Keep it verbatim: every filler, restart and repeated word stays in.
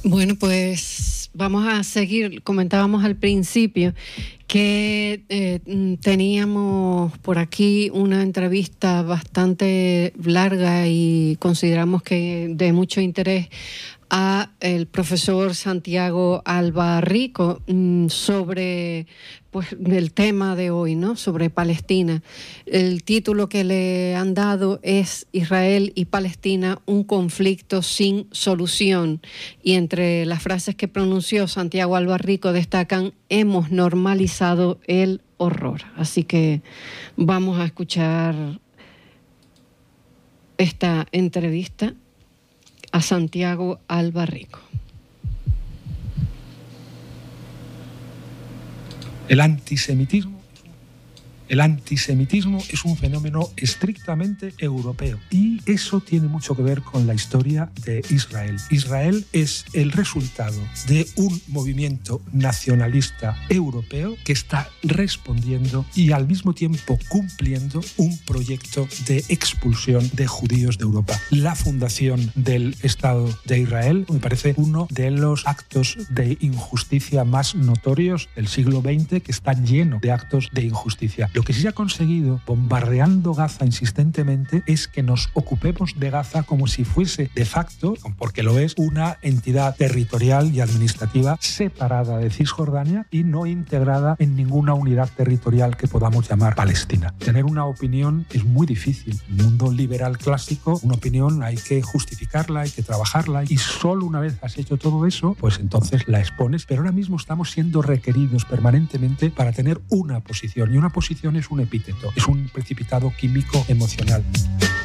Bueno, pues vamos a seguir. Comentábamos al principio que eh, teníamos por aquí una entrevista bastante larga y consideramos que de mucho interés a el profesor Santiago Alba Rico sobre pues el tema de hoy, ¿no? Sobre Palestina. El título que le han dado es Israel y Palestina, un conflicto sin solución. Y entre las frases que pronunció Santiago Alba Rico destacan: hemos normalizado el horror. Así que vamos a escuchar esta entrevista a Santiago Alba Rico. El antisemitismo, el antisemitismo es un fenómeno estrictamente europeo y eso tiene mucho que ver con la historia de Israel. Israel es el resultado de un movimiento nacionalista europeo que está respondiendo y al mismo tiempo cumpliendo un proyecto de expulsión de judíos de Europa. La fundación del Estado de Israel me parece uno de los actos de injusticia más notorios del siglo veinte, que está lleno de actos de injusticia. Lo que sí se ha conseguido, bombardeando Gaza insistentemente, es que nos ocupemos de Gaza como si fuese de facto, porque lo es, una entidad territorial y administrativa separada de Cisjordania y no integrada en ninguna unidad territorial que podamos llamar Palestina. Tener una opinión es muy difícil. En el mundo liberal clásico, una opinión hay que justificarla, hay que trabajarla, y solo una vez has hecho todo eso, pues entonces la expones. Pero ahora mismo estamos siendo requeridos permanentemente para tener una posición, y una posición es un epíteto, es un precipitado químico emocional.